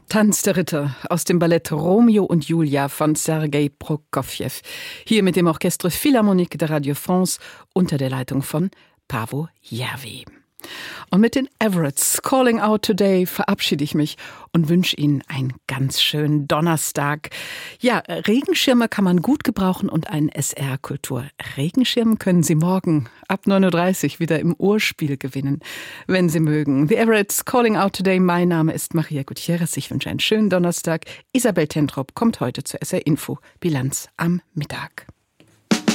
Tanz der Ritter aus dem Ballett Romeo und Julia von Sergei Prokofjew. Hier mit dem Orchestre Philharmonique de Radio France unter der Leitung von Paavo Järvi. Und mit den Everetts Calling Out Today verabschiede ich mich und wünsche Ihnen einen ganz schönen Donnerstag. Ja, Regenschirme kann man gut gebrauchen und einen SR-Kultur-Regenschirm können Sie morgen ab 9:30 Uhr wieder im Urspiel gewinnen, wenn Sie mögen. The Everetts Calling Out Today. Mein Name ist Maria Gutierrez. Ich wünsche einen schönen Donnerstag. Isabel Tentrop kommt heute zur SR Info Bilanz am Mittag.